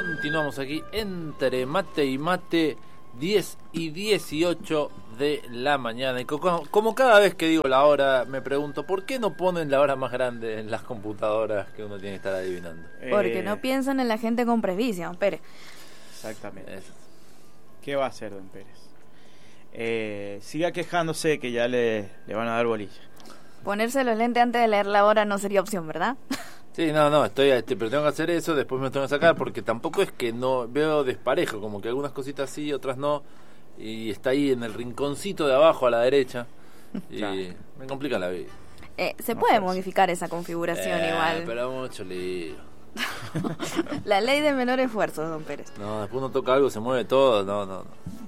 Continuamos aquí entre mate y mate, 10 y 18 de la mañana. Y como cada vez que digo la hora, me pregunto, ¿por qué no ponen la hora más grande en las computadoras que uno tiene que estar adivinando? Porque no piensan en la gente con presbicia, don Pérez. Exactamente. ¿Qué va a hacer, don Pérez? Siga quejándose que ya le van a dar bolilla. Ponerse los lentes antes de leer la hora no sería opción, ¿verdad? Sí, no, estoy pero tengo que hacer eso, después me tengo que sacar, porque tampoco es que no veo desparejo, como que algunas cositas sí, otras no, y está ahí en el rinconcito de abajo a la derecha, y claro, me complica la vida. Se puede modificar esa configuración igual. Pero mucho lío. La ley de menor esfuerzo, don Pérez. No, después uno toca algo, se mueve todo, no.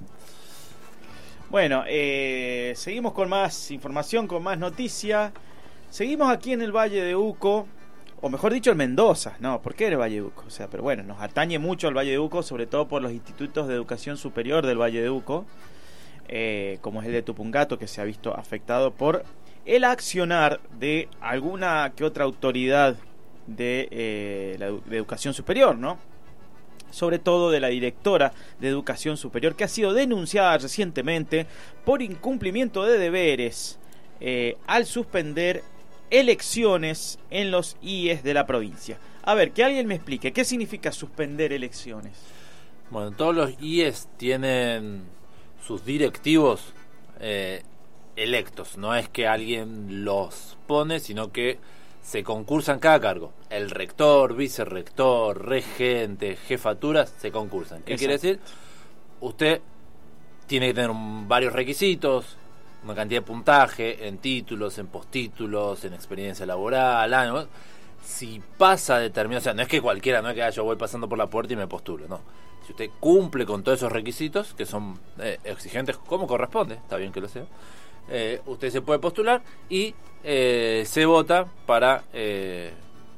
Bueno, seguimos con más información, con más noticias. Seguimos aquí en el Valle de Uco, o mejor dicho, en Mendoza. No, ¿por qué el Valle de Uco? O sea, pero bueno, nos atañe mucho el Valle de Uco, sobre todo por los institutos de educación superior del Valle de Uco, como es el de Tupungato, que se ha visto afectado por el accionar de alguna que otra autoridad de educación superior, ¿no? Sobre todo de la directora de Educación Superior, que ha sido denunciada recientemente por incumplimiento de deberes al suspender elecciones en los IES de la provincia. A ver, que alguien me explique, ¿qué significa suspender elecciones? Bueno, todos los IES tienen sus directivos electos, no es que alguien los pone, sino que se concursan cada cargo. El rector, vicerrector, regente, jefaturas se concursan. ¿Qué quiere decir? Usted tiene que tener varios requisitos, una cantidad de puntaje en títulos, en postítulos, en experiencia laboral, años. Si pasa determinado, o sea, no es que cualquiera, no es que yo voy pasando por la puerta y me postulo, no. Si usted cumple con todos esos requisitos, que son exigentes como corresponde, está bien que lo sea, usted se puede postular y se vota para que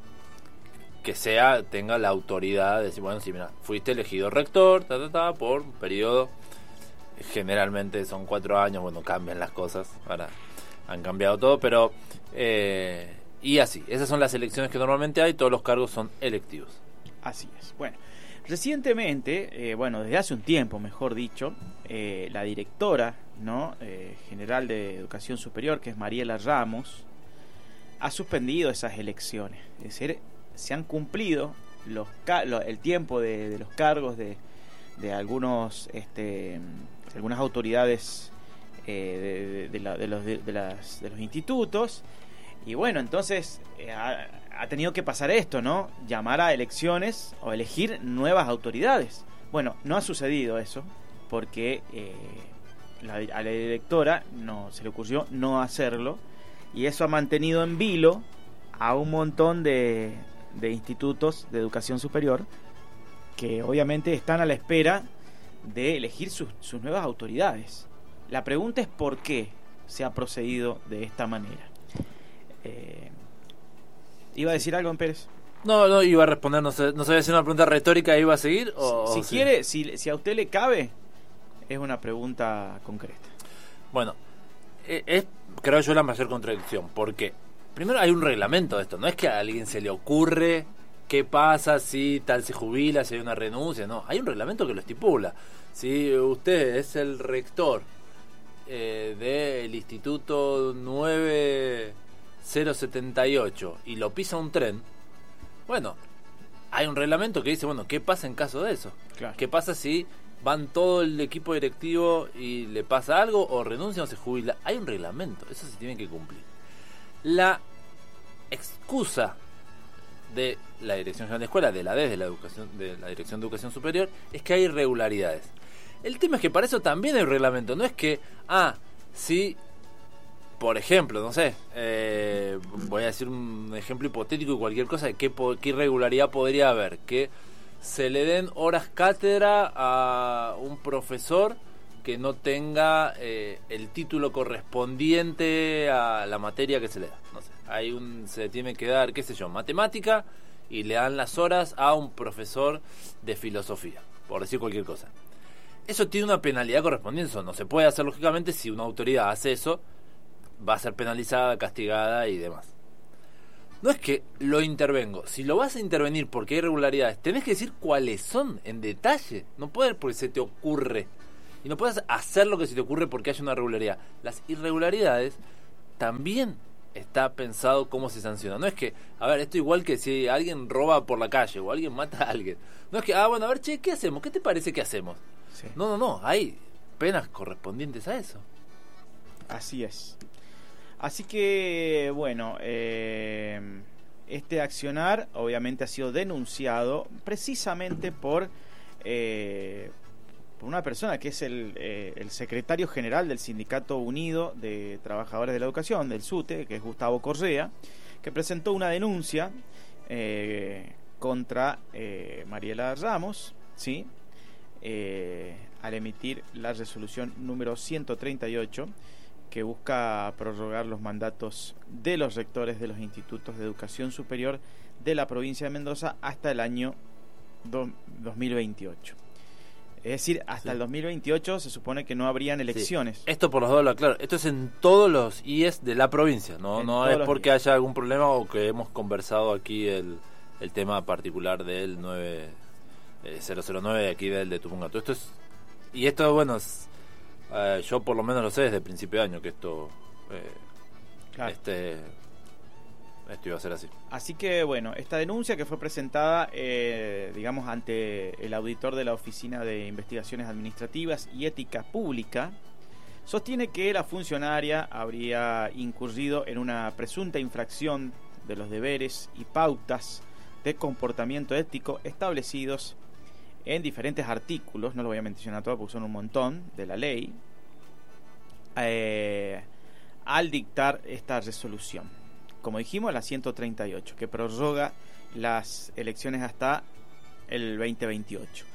tenga la autoridad de decir, bueno, sí, mira, fuiste elegido rector, por un periodo, generalmente son 4 años, bueno, cambian las cosas, ahora han cambiado todo, pero y así, esas son las elecciones que normalmente hay, todos los cargos son electivos. Así es. Bueno, recientemente, desde hace un tiempo, mejor dicho, la directora, ¿no? General de Educación Superior, que es Mariela Ramos, ha suspendido esas elecciones. Es decir, se han cumplido el tiempo de los cargos de algunos algunas autoridades de los institutos, y bueno, entonces ha tenido que pasar esto, ¿no? Llamar a elecciones o elegir nuevas autoridades. Bueno, no ha sucedido eso porque a la directora no se le ocurrió no hacerlo, y eso ha mantenido en vilo a un montón de institutos de educación superior que obviamente están a la espera de elegir sus nuevas autoridades. La pregunta es por qué se ha procedido de esta manera. ¿Iba a decir algo, don Pérez? No, iba a responder, no sabía si era una pregunta retórica, iba a seguir o... Si quiere, si a usted le cabe, es una pregunta concreta. Bueno, es, creo yo, la mayor contradicción, porque primero hay un reglamento de esto, no es que a alguien se le ocurre qué pasa si tal se jubila, si hay una renuncia, no, hay un reglamento que lo estipula. Si usted es el rector del Instituto 9078 y lo pisa un tren, bueno, hay un reglamento que dice, bueno, ¿qué pasa en caso de eso? Claro. ¿Qué pasa si van todo el equipo directivo y le pasa algo, o renuncia o se jubila? Hay un reglamento, eso se tiene que cumplir. La excusa de la Dirección General de Escuela, de la DES, de la Dirección de Educación Superior, es que hay irregularidades. El tema es que para eso también hay un reglamento, no es que, si, por ejemplo, no sé, voy a decir un ejemplo hipotético y cualquier cosa, de qué irregularidad podría haber, que se le den horas cátedra a un profesor que no tenga el título correspondiente a la materia que se le da. No sé, se tiene que dar, qué sé yo, matemática, y le dan las horas a un profesor de filosofía, por decir cualquier cosa. Eso tiene una penalidad correspondiente, eso no se puede hacer lógicamente. Si una autoridad hace eso, va a ser penalizada, castigada y demás. no es que lo intervengo. Si lo vas a intervenir porque hay irregularidades, tenés que decir cuáles son en detalle. No puedes porque se te ocurre. Y no puedes hacer lo que se te ocurre porque hay una irregularidad. Las irregularidades también está pensado cómo se sanciona. No es que, a ver, esto igual que si alguien roba por la calle o alguien mata a alguien. No es que, bueno, a ver, che, ¿qué hacemos? ¿Qué te parece que hacemos? Sí. No, hay penas correspondientes a eso. Así es. Así que, bueno, este accionar obviamente ha sido denunciado precisamente por una persona que es el secretario general del Sindicato Unido de Trabajadores de la Educación, del SUTE, que es Gustavo Correa, que presentó una denuncia contra Mariela Ramos, ¿sí? Al emitir la resolución número 138, que busca prorrogar los mandatos de los rectores de los institutos de educación superior de la provincia de Mendoza hasta el año 2028. Es decir, hasta el 2028 se supone que no habrían elecciones. Sí. Esto por los dos lo aclaro. Esto es en todos los IES de la provincia. No es porque haya algún problema o que hemos conversado aquí el tema particular del 009 de aquí del de Tupungato. Esto bueno, yo por lo menos lo sé desde el principio de año que esto claro. Esto iba a ser así. Así que bueno, esta denuncia que fue presentada digamos ante el auditor de la Oficina de Investigaciones Administrativas y Ética Pública, sostiene que la funcionaria habría incurrido en una presunta infracción de los deberes y pautas de comportamiento ético establecidos en diferentes artículos, no lo voy a mencionar todo porque son un montón, de la ley, al dictar esta resolución. Como dijimos, la 138, que prorroga las elecciones hasta el 2028.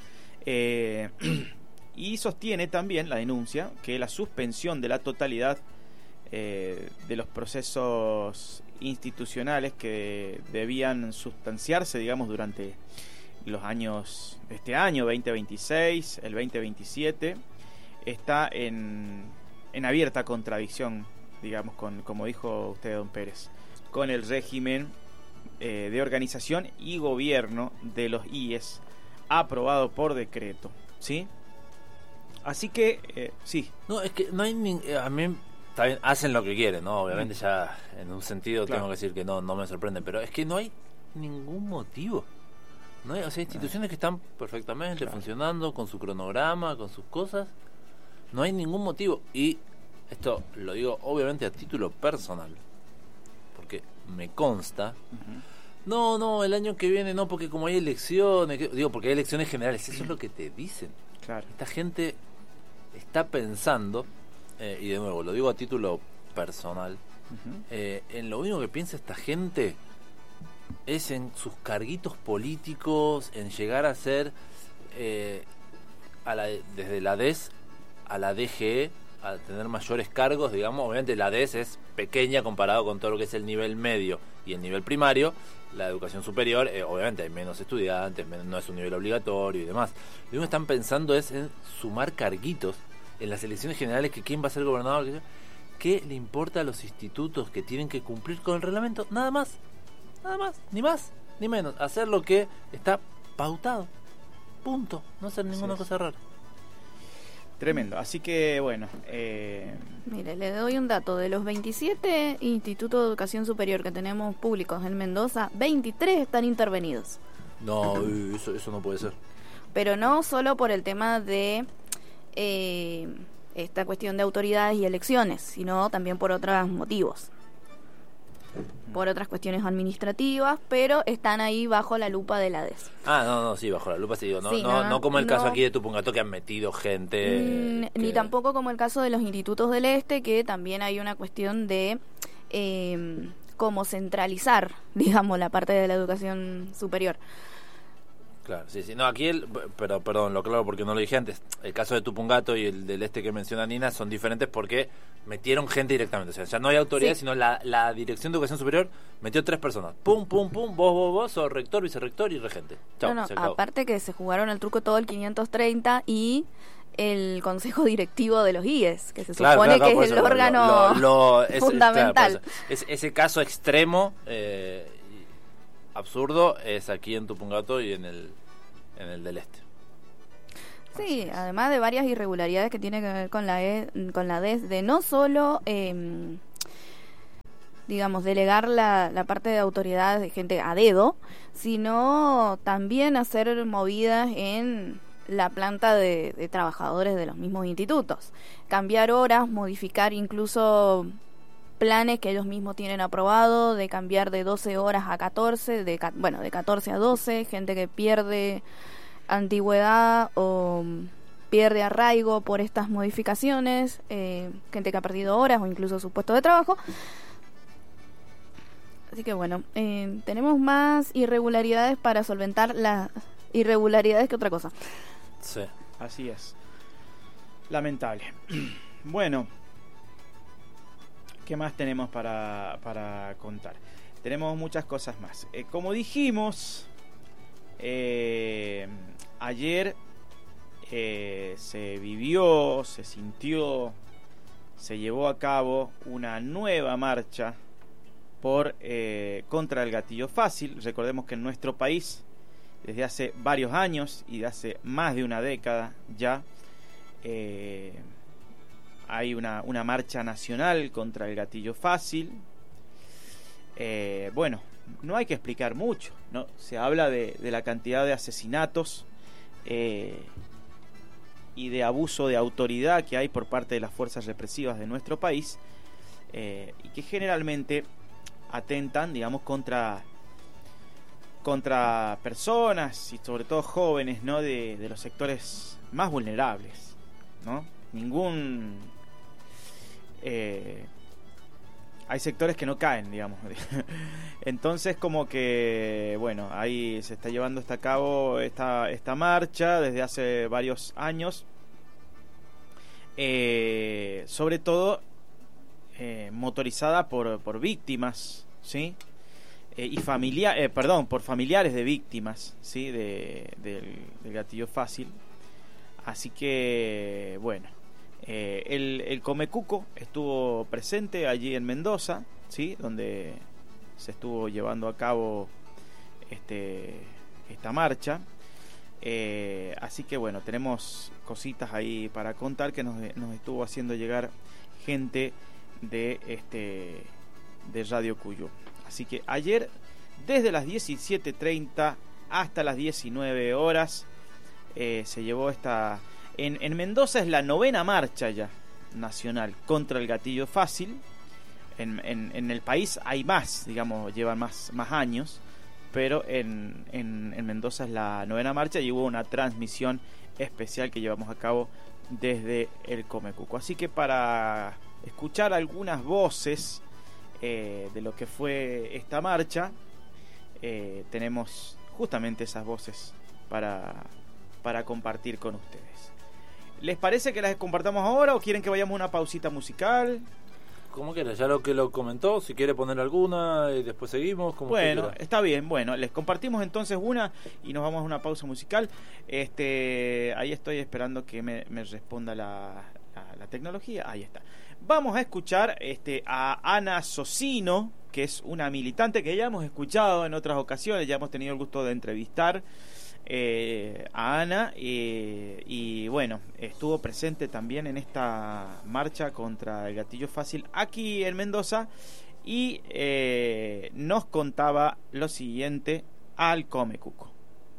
Y sostiene también la denuncia que la suspensión de la totalidad de los procesos institucionales que debían sustanciarse, digamos, durante los años de este año, 2026, el 2027, está en abierta contradicción, digamos, como dijo usted, don Pérez, con el régimen de organización y gobierno de los IES aprobado por decreto, ¿sí? Así que, sí. No, es que no hay a mí está bien, hacen lo que quieren, ¿no? Obviamente ya en un sentido claro. Tengo que decir que no me sorprende, pero es que no hay ningún motivo. No hay, o sea, instituciones que están perfectamente funcionando con su cronograma, con sus cosas. No hay ningún motivo. Y esto lo digo obviamente a título personal, porque me consta. No, el año que viene no, porque como hay elecciones, digo, porque hay elecciones generales, eso es lo que te dicen. Claro. Esta gente está pensando, y de nuevo lo digo a título personal, en lo único que piensa esta gente es en sus carguitos políticos, en llegar a ser desde la DES a la DGE, a tener mayores cargos, digamos. Obviamente la DES es pequeña comparado con todo lo que es el nivel medio y el nivel primario. La educación superior, obviamente hay menos estudiantes, no es un nivel obligatorio y demás. Lo único que están pensando es en sumar carguitos en las elecciones generales, que quién va a ser gobernador, ¿qué le importa a los institutos que tienen que cumplir con el reglamento? Nada más, ni más, ni menos, hacer lo que está pautado, punto, no hacer ninguna cosa rara. Tremendo, así que bueno. Mire, le doy un dato. De los 27 institutos de educación superior que tenemos públicos en Mendoza, 23 están intervenidos. No, eso no puede ser. Pero no solo por el tema de esta cuestión de autoridades y elecciones, sino también por otros motivos. Por otras cuestiones administrativas, pero están ahí bajo la lupa de la DES. Sí, bajo la lupa, sí, digo, no como el caso aquí de Tupungato, que han metido gente... Ni tampoco como el caso de los institutos del Este, que también hay una cuestión de cómo centralizar, digamos, la parte de la educación superior. Claro, sí. No, aquí pero perdón, lo claro porque no lo dije antes. El caso de Tupungato y el del Este que menciona Nina son diferentes porque metieron gente directamente. O sea, ya no hay autoridad, sino la Dirección de Educación Superior metió 3 personas. Pum, vos, sos rector, vicerrector y regente. Chau, se acabó. Aparte que se jugaron al truco todo el 530 y el Consejo Directivo de los IES, que se supone que es el órgano fundamental. Ese caso extremo... absurdo es aquí en Tupungato y en el del Este. Sí, además de varias irregularidades que tiene que ver con la DES, de no solo, digamos, delegar la parte de autoridades de gente a dedo, sino también hacer movidas en la planta de trabajadores de los mismos institutos. Cambiar horas, modificar incluso planes que ellos mismos tienen aprobado, de cambiar de 12 horas a 14, de 14 a 12, gente que pierde antigüedad o pierde arraigo por estas modificaciones, gente que ha perdido horas o incluso su puesto de trabajo. Así que bueno, tenemos más irregularidades para solventar las irregularidades que otra cosa. Sí. Así es. Lamentable. Bueno, ¿qué más tenemos para contar? Tenemos muchas cosas más. Como dijimos, ayer se vivió, se sintió, se llevó a cabo una nueva marcha contra el gatillo fácil. Recordemos que en nuestro país, desde hace varios años y de hace más de una década ya, hay una marcha nacional contra el gatillo fácil. Bueno, no hay que explicar mucho, ¿no? Se habla de la cantidad de asesinatos y de abuso de autoridad que hay por parte de las fuerzas represivas de nuestro país, y que generalmente atentan, digamos, contra personas y sobre todo jóvenes, ¿no? de los sectores más vulnerables, ¿no? Hay sectores que no caen, digamos. Entonces, como que, bueno, ahí se está llevando a cabo esta marcha desde hace varios años, sobre todo motorizada por víctimas, ¿sí? Y por familiares de víctimas, ¿sí? Del gatillo fácil. Así que, bueno, el Comecuco estuvo presente allí en Mendoza, ¿sí? Donde se estuvo llevando a cabo esta marcha. Así que, bueno, tenemos cositas ahí para contar que nos estuvo haciendo llegar gente de Radio Cuyo. Así que ayer, desde las 17:30 hasta las 19 horas, se llevó en Mendoza es la 9ª marcha ya nacional contra el gatillo fácil. En el país hay más, digamos, llevan más años, pero en Mendoza es la 9ª marcha y hubo una transmisión especial que llevamos a cabo desde el Comecuco. Así que para escuchar algunas voces de lo que fue esta marcha, tenemos justamente esas voces para compartir con ustedes. ¿Les parece que las compartamos ahora o quieren que vayamos a una pausita musical? Como quieras, ya lo que lo comentó, si quiere poner alguna y después seguimos. Bueno, está bien, bueno, les compartimos entonces una y nos vamos a una pausa musical. Ahí estoy esperando que me responda la tecnología. Ahí está. Vamos a escuchar a Ana Socino, que es una militante que ya hemos escuchado en otras ocasiones, ya hemos tenido el gusto de entrevistar a Ana, y bueno, estuvo presente también en esta marcha contra el gatillo fácil aquí en Mendoza, y nos contaba lo siguiente al Comecuco.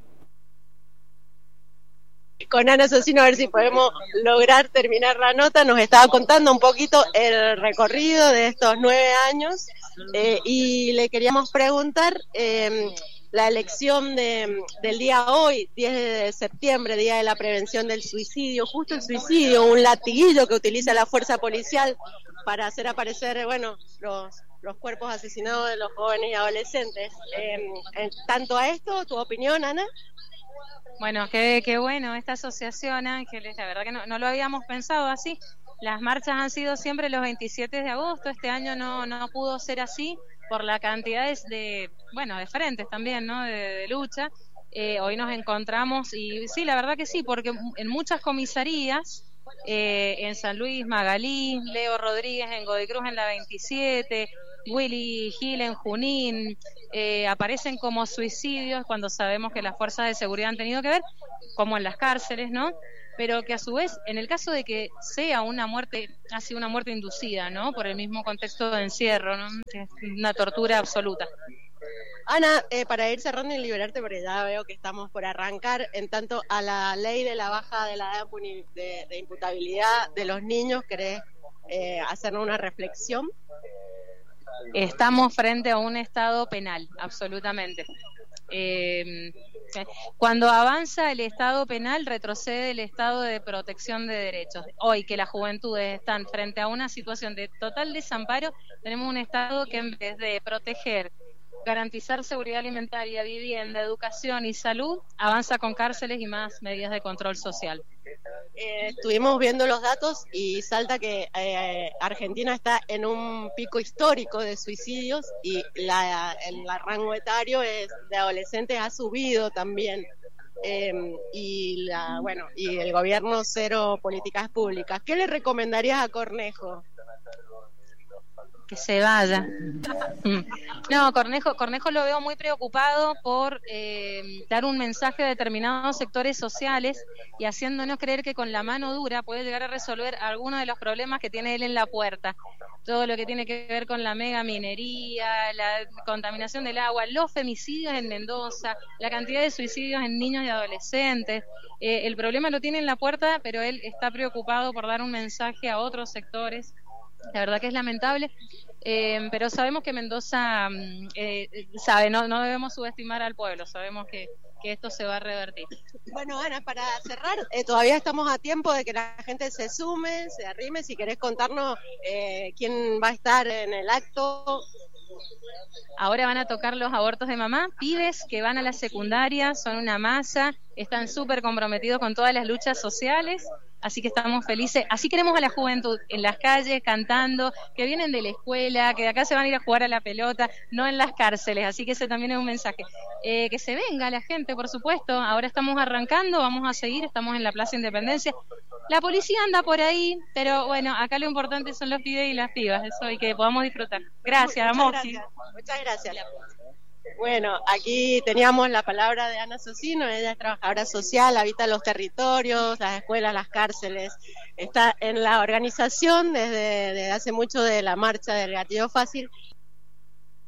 Con Ana Socino, a ver si podemos lograr terminar la nota. Nos estaba contando un poquito el recorrido de estos 9 años, y le queríamos preguntar la elección del día hoy, 10 de septiembre, Día de la Prevención del Suicidio, justo el suicidio, un latiguillo que utiliza la fuerza policial para hacer aparecer, bueno, los cuerpos asesinados de los jóvenes y adolescentes. Tanto a esto, ¿tu opinión, Ana? Bueno, qué bueno esta asociación, Ángeles, la verdad que no lo habíamos pensado así. Las marchas han sido siempre los 27 de agosto, este año no pudo ser así por la cantidad de frentes también, ¿no? de lucha. Hoy nos encontramos y sí, la verdad que sí, porque en muchas comisarías, en San Luis, Magalí, Leo Rodríguez, en Godoy Cruz en la 27, Willy Gil en Junín, aparecen como suicidios cuando sabemos que las fuerzas de seguridad han tenido que ver, como en las cárceles, ¿no? Pero que a su vez, en el caso de que sea una muerte, ha sido una muerte inducida, ¿no? Por el mismo contexto de encierro, ¿no? Es una tortura absoluta. Ana, para ir cerrando y liberarte, porque ya veo que estamos por arrancar, en tanto a la ley de la baja de la edad de imputabilidad de los niños, ¿querés hacernos una reflexión? Estamos frente a un estado penal, absolutamente. Cuando avanza el estado penal, retrocede el estado de protección de derechos. Hoy que las juventudes están frente a una situación de total desamparo, tenemos un estado que en vez de proteger, garantizar seguridad alimentaria, vivienda, educación y salud, avanza con cárceles y más medidas de control social. Estuvimos viendo los datos y salta que Argentina está en un pico histórico de suicidios y el rango etario de adolescentes ha subido también. Y el gobierno cero políticas públicas. ¿Qué le recomendarías a Cornejo? Que se vaya. No, Cornejo lo veo muy preocupado por dar un mensaje a determinados sectores sociales y haciéndonos creer que con la mano dura puede llegar a resolver algunos de los problemas que tiene él en la puerta. Todo lo que tiene que ver con la mega minería, la contaminación del agua, los femicidios en Mendoza, la cantidad de suicidios en niños y adolescentes. El problema lo tiene en la puerta, pero él está preocupado por dar un mensaje a otros sectores. La verdad que es lamentable, pero sabemos que Mendoza no debemos subestimar al pueblo, sabemos que esto se va a revertir. Bueno, Ana, para cerrar, todavía estamos a tiempo de que la gente se sume, se arrime. Si querés contarnos quién va a estar en el acto. Ahora van a tocar los abortos de mamá, pibes que van a la secundaria, son una masa, están súper comprometidos con todas las luchas sociales, así que estamos felices. Así queremos a la juventud en las calles, cantando, que vienen de la escuela, que de acá se van a ir a jugar a la pelota, no en las cárceles, así que ese también es un mensaje. Que se venga la gente, por supuesto, ahora estamos arrancando, vamos a seguir, estamos en la Plaza Independencia. La policía anda por ahí, pero bueno, acá lo importante son los pibes y las pibas, eso, y que podamos disfrutar. Gracias, amor. Muchas gracias. Bueno, aquí teníamos la palabra de Ana Socino, ella es trabajadora social, habita los territorios, las escuelas, las cárceles, está en la organización desde hace mucho de la marcha del Gatillo Fácil.